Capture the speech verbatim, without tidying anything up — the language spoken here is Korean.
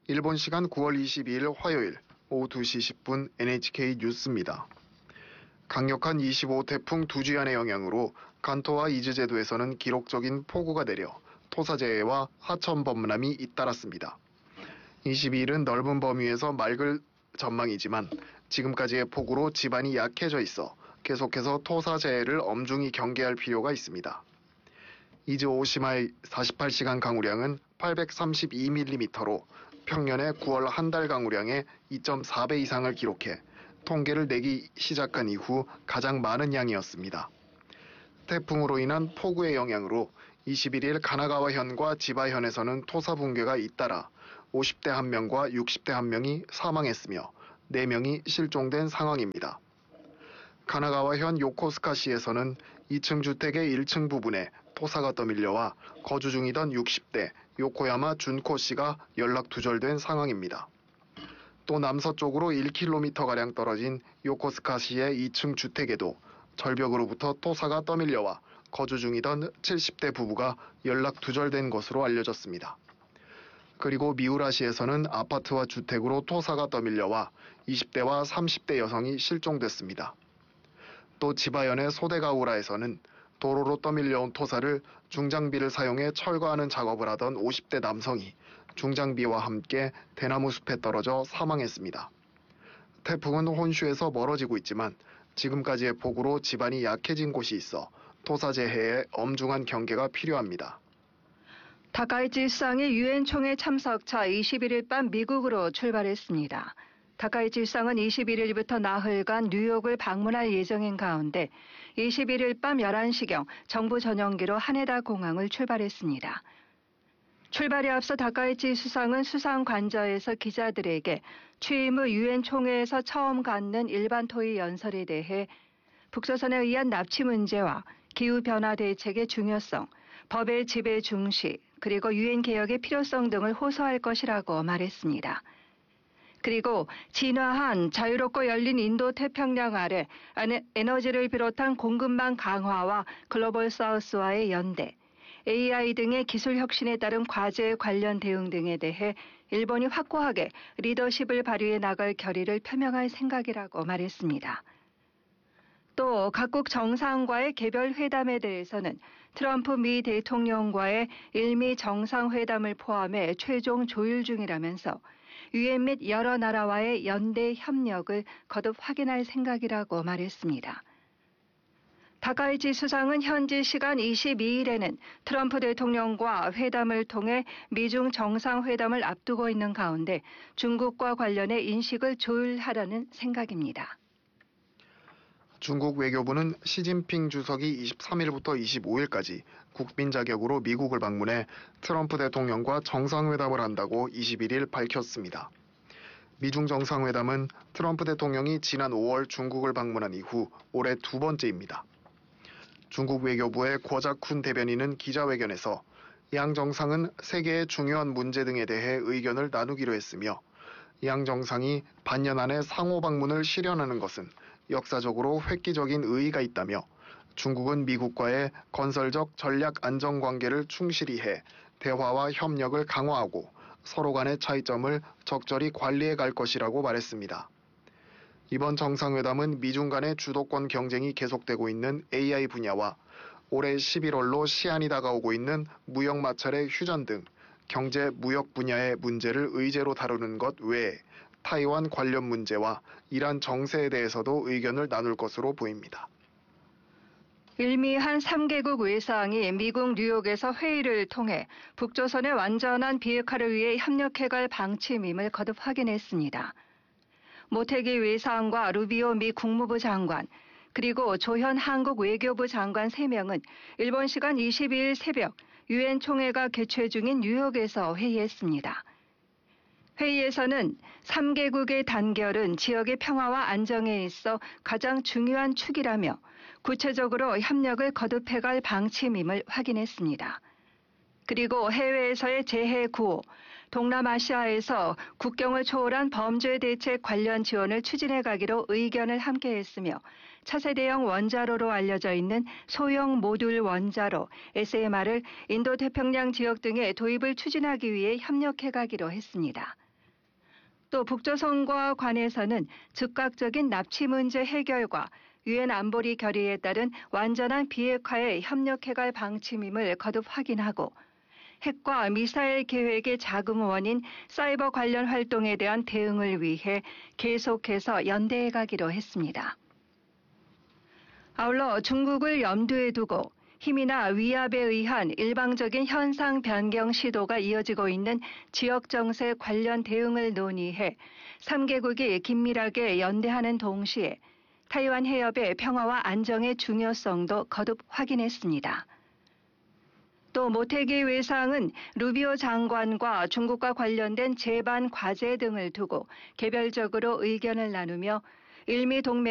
일본 시간 구월 이십이일 화요일 오후 두 시 십 분 엔에이치케이 뉴스입니다. 강력한 이십오 태풍 두지안의 영향으로 간토와 이즈제도에서는 기록적인 폭우가 내려 토사재해와 하천 범람이 잇따랐습니다. 이십이일은 넓은 범위에서 맑을 전망이지만 지금까지의 폭우로 지반이 약해져 있어 계속해서 토사재해를 엄중히 경계할 필요가 있습니다. 이즈 오시마의 사십팔 시간 강우량은 팔백삼십이 밀리미터로 평년의 구월 한 달 강우량의 이 점 사 배 이상을 기록해 통계를 내기 시작한 이후 가장 많은 양이었습니다. 태풍으로 인한 폭우의 영향으로 이십일일 가나가와현과 지바현에서는 토사 붕괴가 잇따라 오십 대 한 명과 육십 대 한 명이 사망했으며 네 명이 실종된 상황입니다. 가나가와현 요코스카시에서는 이 층 주택의 일 층 부분에 토사가 떠밀려와 거주 중이던 육십 대 요코야마 준코 씨가 연락 두절된 상황입니다. 또 남서쪽으로 일 킬로미터가량 떨어진 요코스카시의 이 층 주택에도 절벽으로부터 토사가 떠밀려와 거주 중이던 칠십 대 부부가 연락 두절된 것으로 알려졌습니다. 그리고 미우라시에서는 아파트와 주택으로 토사가 떠밀려와 이십 대와 삼십 대 여성이 실종됐습니다. 또 지바현의 소데가우라에서는 도로로 떠밀려온 토사를 중장비를 사용해 철거하는 작업을 하던 오십 대 남성이 중장비와 함께 대나무 숲에 떨어져 사망했습니다. 태풍은 혼슈에서 멀어지고 있지만 지금까지의 폭우로 지반이 약해진 곳이 있어 토사재해에 엄중한 경계가 필요합니다. 다카이치 수상이 유엔 총회 참석차 이십일일 밤 미국으로 출발했습니다. 다카이치 수상은 이십일일부터 나흘간 뉴욕을 방문할 예정인 가운데 이십일일 밤 열한 시경 정부 전용기로 하네다 공항을 출발했습니다. 출발에 앞서 다카이치 수상은 수상 관저에서 기자들에게 취임 후 유엔 총회에서 처음 갖는 일반 토의 연설에 대해 북조선에 의한 납치 문제와 기후변화 대책의 중요성, 법의 지배 중시, 그리고 유엔 개혁의 필요성 등을 호소할 것이라고 말했습니다. 그리고 진화한 자유롭고 열린 인도태평양 아래 에너지를 비롯한 공급망 강화와 글로벌 사우스와의 연대, 에이아이 등의 기술 혁신에 따른 과제에 관련 대응 등에 대해 일본이 확고하게 리더십을 발휘해 나갈 결의를 표명할 생각이라고 말했습니다. 또 각국 정상과의 개별 회담에 대해서는 트럼프 미 대통령과의 일미 정상회담을 포함해 최종 조율 중이라면서 유엔 및 여러 나라와의 연대 협력을 거듭 확인할 생각이라고 말했습니다. 다카이치 수상은 현지 시간 이십이일에는 트럼프 대통령과 회담을 통해 미중 정상회담을 앞두고 있는 가운데 중국과 관련해 인식을 조율하려는 생각입니다. 중국 외교부는 시진핑 주석이 이십삼일부터 이십오일까지 국빈 자격으로 미국을 방문해 트럼프 대통령과 정상회담을 한다고 이십일일 밝혔습니다. 미중 정상회담은 트럼프 대통령이 지난 오월 중국을 방문한 이후 올해 두 번째입니다. 중국 외교부의 궈자쿤 대변인은 기자회견에서 양 정상은 세계의 중요한 문제 등에 대해 의견을 나누기로 했으며 양 정상이 반년 안에 상호 방문을 실현하는 것은 역사적으로 획기적인 의의가 있다며 중국은 미국과의 건설적 전략 안정 관계를 충실히 해 대화와 협력을 강화하고 서로 간의 차이점을 적절히 관리해 갈 것이라고 말했습니다. 이번 정상회담은 미중 간의 주도권 경쟁이 계속되고 있는 에이아이 분야와 올해 십일월로 시한이 다가오고 있는 무역 마찰의 휴전 등 경제 무역 분야의 문제를 의제로 다루는 것 외에 타이완 관련 문제와 이란 정세에 대해서도 의견을 나눌 것으로 보입니다. 일미 한 삼 개국 외상이 미국 뉴욕에서 회의를 통해 북조선의 완전한 비핵화를 위해 협력해갈 방침임을 거듭 확인했습니다. 모태기 외상과 루비오 미 국무부 장관, 그리고 조현 한국 외교부 장관 세 명은 일본 시간 이십이일 새벽 유엔 총회가 개최 중인 뉴욕에서 회의했습니다. 회의에서는 삼 개국의 단결은 지역의 평화와 안정에 있어 가장 중요한 축이라며 구체적으로 협력을 거듭해갈 방침임을 확인했습니다. 그리고 해외에서의 재해 구호, 동남아시아에서 국경을 초월한 범죄 대책 관련 지원을 추진해 가기로 의견을 함께했으며 차세대형 원자로로 알려져 있는 소형 모듈 원자로 에스엠알을 인도태평양 지역 등에 도입을 추진하기 위해 협력해 가기로 했습니다. 또 북조선과 관해서는 즉각적인 납치 문제 해결과 유엔 안보리 결의에 따른 완전한 비핵화에 협력해갈 방침임을 거듭 확인하고 핵과 미사일 계획의 자금 원인 사이버 관련 활동에 대한 대응을 위해 계속해서 연대해 가기로 했습니다. 아울러 중국을 염두에 두고 힘이나 위압에 의한 일방적인 현상 변경 시도가 이어지고 있는 지역 정세 관련 대응을 논의해 삼 개국이 긴밀하게 연대하는 동시에 타이완 해협의 평화와 안정의 중요성도 거듭 확인했습니다. 또 모태기 외상은 루비오 장관과 중국과 관련된 제반 과제 등을 두고 개별적으로 의견을 나누며 일미 동맹